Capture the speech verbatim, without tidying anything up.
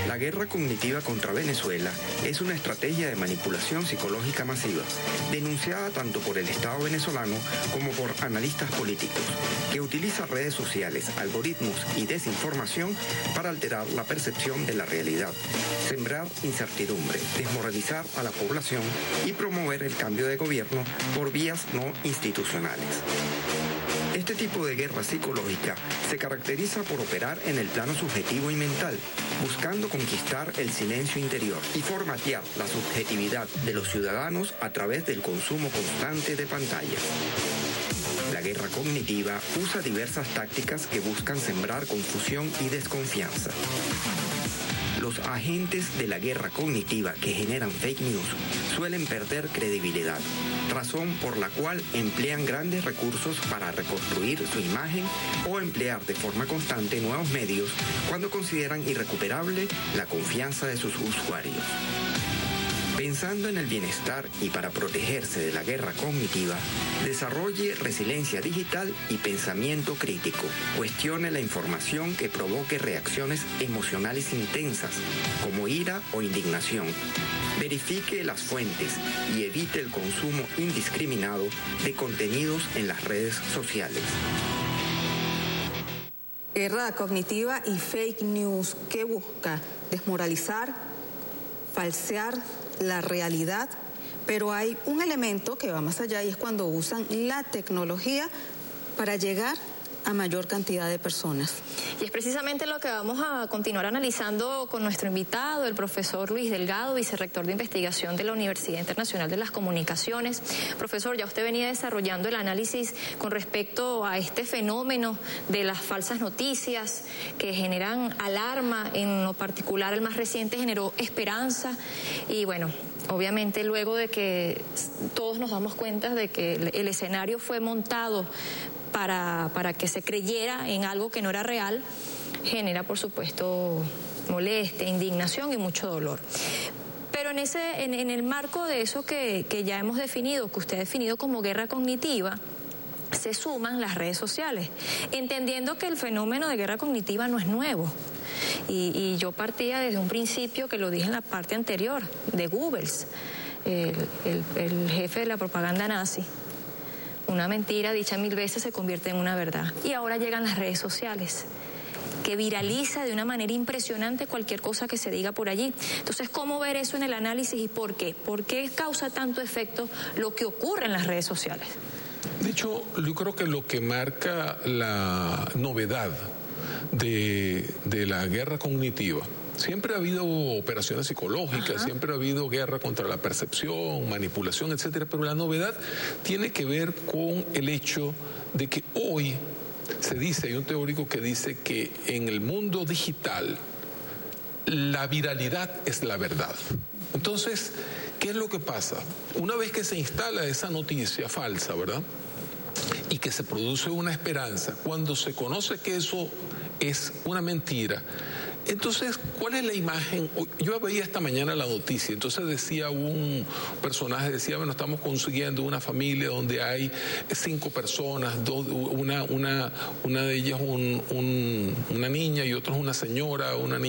La guerra cognitiva contra Venezuela es una estrategia de manipulación psicológica masiva, denunciada tanto por el Estado venezolano como por analistas políticos, que utiliza redes sociales, algoritmos y desinformación para alterar la percepción de la realidad, sembrar incertidumbre, desmoralizar a la población y promover el cambio de gobierno por vías no institucionales. Este tipo de guerra psicológica se caracteriza por operar en el plano subjetivo y mental, buscando conquistar el silencio interior y formatear la subjetividad de los ciudadanos a través del consumo constante de pantallas. La guerra cognitiva usa diversas tácticas que buscan sembrar confusión y desconfianza. Los agentes de la guerra cognitiva que generan fake news suelen perder credibilidad, razón por la cual emplean grandes recursos para reconstruir su imagen o emplear de forma constante nuevos medios cuando consideran irrecuperable la confianza de sus usuarios. Pensando en el bienestar y para protegerse de la guerra cognitiva, desarrolle resiliencia digital y pensamiento crítico. Cuestione la información que provoque reacciones emocionales intensas, como ira o indignación. Verifique las fuentes y evite el consumo indiscriminado de contenidos en las redes sociales. Guerra cognitiva y fake news, ¿qué busca? Desmoralizar, falsear la realidad, pero hay un elemento que va más allá y es cuando usan la tecnología para llegar a mayor cantidad de personas. Y es precisamente lo que vamos a continuar analizando con nuestro invitado, el profesor Luis Delgado, vicerrector de investigación de la Universidad Internacional de las Comunicaciones. Profesor, ya usted venía desarrollando el análisis con respecto a este fenómeno de las falsas noticias que generan alarma, en lo particular el más reciente generó esperanza y bueno, obviamente luego de que todos nos damos cuenta de que el, el escenario fue montado Para, para que se creyera en algo que no era real, genera por supuesto molestia, indignación y mucho dolor. Pero en, ese, en, en el marco de eso que, que ya hemos definido, que usted ha definido como guerra cognitiva, se suman las redes sociales, entendiendo que el fenómeno de guerra cognitiva no es nuevo. Y, y yo partía desde un principio, que lo dije en la parte anterior, de Goebbels, el, el, el jefe de la propaganda nazi. Una mentira dicha mil veces se convierte en una verdad. Y ahora llegan las redes sociales, que viraliza de una manera impresionante cualquier cosa que se diga por allí. Entonces, ¿cómo ver eso en el análisis y por qué? ¿Por qué causa tanto efecto lo que ocurre en las redes sociales? De hecho, yo creo que lo que marca la novedad de, de la guerra cognitiva, siempre ha habido operaciones psicológicas, Ajá. siempre ha habido guerra contra la percepción, manipulación, etcétera, pero la novedad tiene que ver con el hecho de que hoy se dice, hay un teórico que dice que en el mundo digital la viralidad es la verdad. Entonces, ¿qué es lo que pasa? Una vez que se instala esa noticia falsa, ¿verdad?, y que se produce una esperanza, cuando se conoce que eso es una mentira, entonces, ¿cuál es la imagen? Yo veía esta mañana la noticia, entonces decía un personaje, decía, bueno, estamos consiguiendo una familia donde hay cinco personas, dos, una, una, una de ellas un, un, una niña y otra es una señora, una niña.